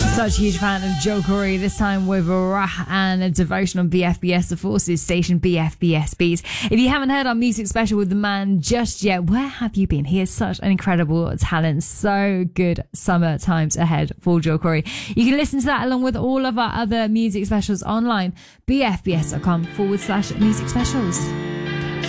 Such a huge fan of Joel Corey, this time with Rah and a devotion on BFBS, the Forces station BFBS Beat. If you haven't heard our music special with the man just yet, where have you been? He is such an incredible talent. So good summer times ahead for Joel Corey. You can listen to that along with all of our other music specials online, bfbs.com/music specials.